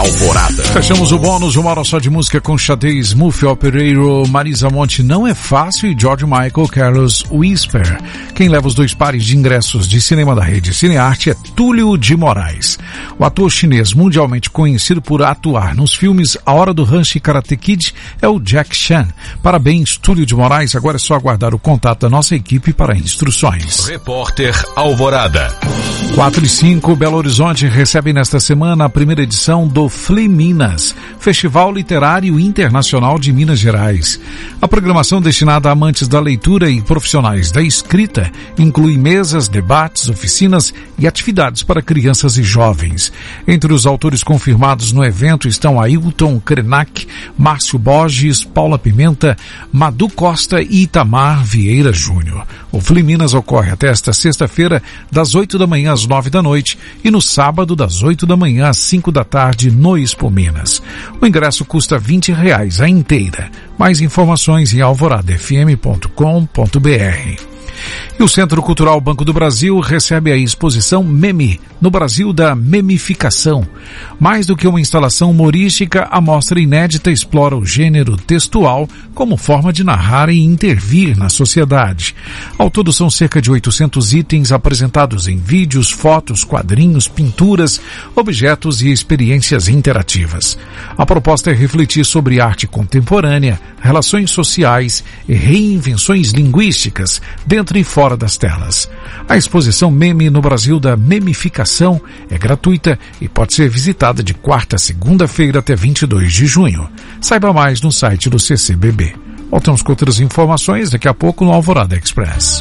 Alvorada. Fechamos o bônus, 1 hora só de música com Xadê, Smooth Operator, Marisa Monte, Não é Fácil e George Michael, Carlos Whisper. Quem leva os 2 pares de ingressos de cinema da rede Cinearte é Túlio de Moraes. O ator chinês mundialmente conhecido por atuar nos filmes A Hora do Rush e Karate Kid é o Jack Chan. Parabéns, Túlio de Moraes. Agora é só aguardar o contato da nossa equipe para instruções. Repórter Alvorada. 4:05, Belo Horizonte recebe nesta semana a primeira edição do Fliminas, Festival Literário Internacional de Minas Gerais. A programação destinada a amantes da leitura e profissionais da escrita inclui mesas, debates, oficinas e atividades para crianças e jovens. Entre os autores confirmados no evento estão Ailton Krenak, Márcio Borges, Paula Pimenta, Madu Costa e Itamar Vieira Júnior. O Fliminas ocorre até esta sexta-feira, das 8 da manhã às 9 da noite e no sábado, das 8 da manhã às 5 da tarde, no Expo Minas. O ingresso custa R$20 a inteira. Mais informações em alvoradafm.com.br. E o Centro Cultural Banco do Brasil recebe a exposição Meme, no Brasil da Memificação. Mais do que uma instalação humorística, a mostra inédita explora o gênero textual como forma de narrar e intervir na sociedade. Ao todo são cerca de 800 itens apresentados em vídeos, fotos, quadrinhos, pinturas, objetos e experiências interativas. A proposta é refletir sobre arte contemporânea, relações sociais e reinvenções linguísticas dentro e fora das telas. A exposição Meme no Brasil da Memificação é gratuita e pode ser visitada de quarta a segunda-feira até 22 de junho. Saiba mais no site do CCBB. Voltamos com outras informações daqui a pouco no Alvorada Express.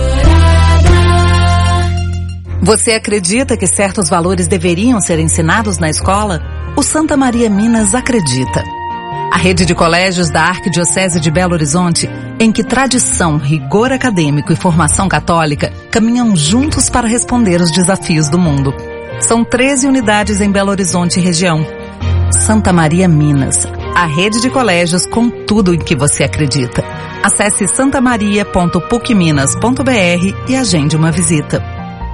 Você acredita que certos valores deveriam ser ensinados na escola? O Santa Maria Minas acredita. A rede de colégios da Arquidiocese de Belo Horizonte, em que tradição, rigor acadêmico e formação católica caminham juntos para responder os desafios do mundo. São 13 unidades em Belo Horizonte e região. Santa Maria Minas, a rede de colégios com tudo em que você acredita. Acesse santamaria.pucminas.br e agende uma visita.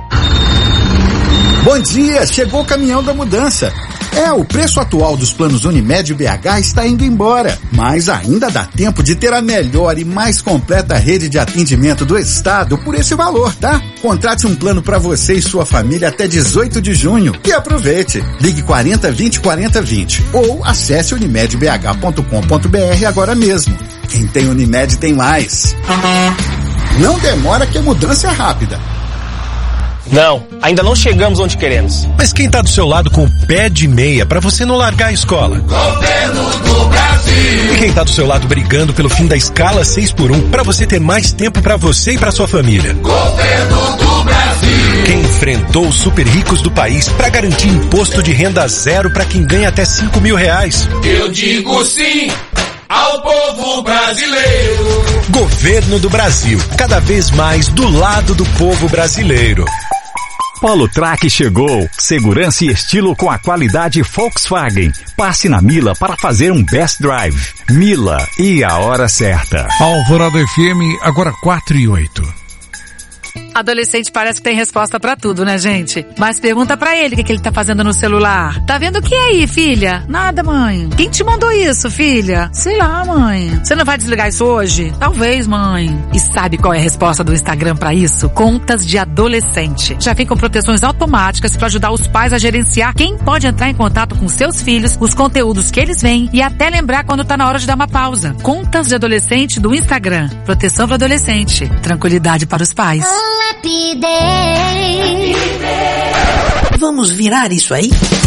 Bom dia, chegou o caminhão da mudança. O preço atual dos planos Unimed BH está indo embora, mas ainda dá tempo de ter a melhor e mais completa rede de atendimento do estado por esse valor, tá? Contrate um plano para você e sua família até 18 de junho e aproveite. Ligue 4020 4020 ou acesse unimedbh.com.br agora mesmo. Quem tem Unimed tem mais. Não demora que a mudança é rápida. Não, ainda não chegamos onde queremos. Mas quem tá do seu lado com o pé de meia pra você não largar a escola? Governo do Brasil. E quem tá do seu lado brigando pelo fim da escala 6x1 pra você ter mais tempo pra você e pra sua família? Governo do Brasil. Quem enfrentou os super ricos do país pra garantir imposto de renda zero pra quem ganha até R$5.000? Eu digo sim ao povo brasileiro. Governo do Brasil, cada vez mais do lado do povo brasileiro. Polo Track chegou. Segurança e estilo com a qualidade Volkswagen. Passe na Mila para fazer um best drive. Mila, e a hora certa. Alvorada FM, agora 4:08. Adolescente parece que tem resposta pra tudo, né, gente? Mas pergunta pra ele o que ele tá fazendo no celular. Tá vendo o que aí, filha? Nada, mãe. Quem te mandou isso, filha? Sei lá, mãe. Você não vai desligar isso hoje? Talvez, mãe. E sabe qual é a resposta do Instagram pra isso? Contas de adolescente. Já vem com proteções automáticas pra ajudar os pais a gerenciar quem pode entrar em contato com seus filhos, os conteúdos que eles veem e até lembrar quando tá na hora de dar uma pausa. Contas de adolescente do Instagram. Proteção para adolescente. Tranquilidade para os pais. Vamos virar isso aí?